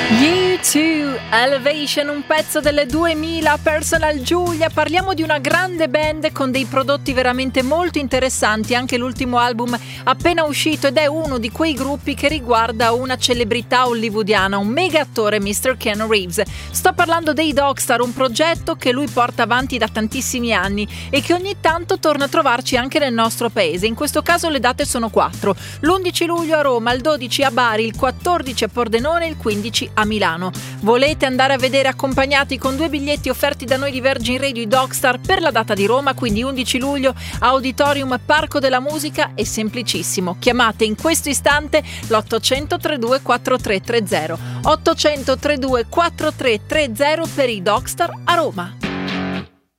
U2, Elevation, un pezzo delle 2000, Personal Giulia. Parliamo di una grande band con dei prodotti veramente molto interessanti, anche l'ultimo album appena uscito, ed è uno di quei gruppi che riguarda una celebrità hollywoodiana, un mega attore, Mr. Keanu Reeves. Sto parlando dei Dogstar, un progetto che lui porta avanti da tantissimi anni e che ogni tanto torna a trovarci anche nel nostro paese. In questo caso le date sono 4: l'11 luglio a Roma, il 12 a Bari, il 14 a Pordenone e il 15 a Milano. Volete andare a vedere accompagnati con 2 biglietti offerti da noi di Virgin Radio i Dogstar per la data di Roma, quindi 11 luglio, Auditorium Parco della Musica? È semplicissimo. Chiamate in questo istante l'800 32 4330 800 32 4330 per i Dogstar a Roma.